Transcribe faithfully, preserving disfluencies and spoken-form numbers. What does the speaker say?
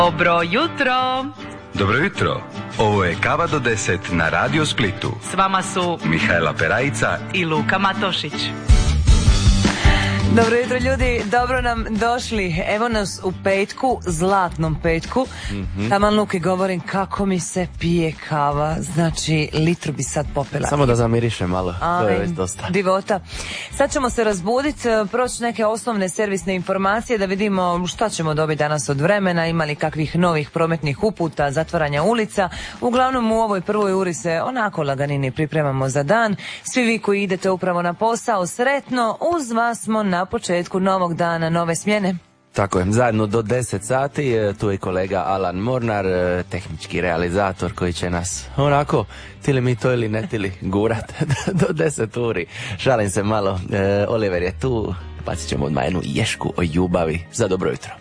Dobro jutro. Dobro jutro. Ovo je Kava do deset na Radio Splitu. S vama su Mihajla Perajica i Luka Matošić. Dobro jutro ljudi, dobro nam došli. Evo nas u petku, zlatnom petku. Mm-hmm. Taman Luki govorim kako mi se pije kava. Znači, litru bi sad popela. Samo da zamiriše malo, Aj, to je već dosta. Divota. Sad ćemo se razbuditi, proći neke osnovne servisne informacije da vidimo šta ćemo dobiti danas od vremena, imali kakvih novih prometnih uputa, zatvaranja ulica. Uglavnom u ovoj prvoj uri se onako laganini pripremamo za dan. Svi vi koji idete upravo na posao, sretno, uz vas smo na početku novog dana, nove smjene. Tako je, zajedno do deset sati, tu je kolega Alan Mornar, tehnički realizator koji će nas onako, tili mi to ili ne tili, gurat do deset uri. Šalim se malo, Oliver je tu, bacit ćemo odmah jednu ješku o ljubavi za dobro jutro.